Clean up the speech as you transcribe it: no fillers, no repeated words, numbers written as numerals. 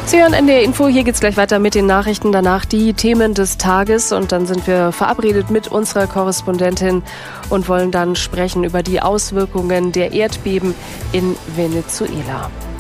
Sie hören NDR Info, hier geht's gleich weiter mit den Nachrichten, danach die Themen des Tages und dann sind wir verabredet mit unserer Korrespondentin und wollen dann sprechen über die Auswirkungen der Erdbeben in Venezuela.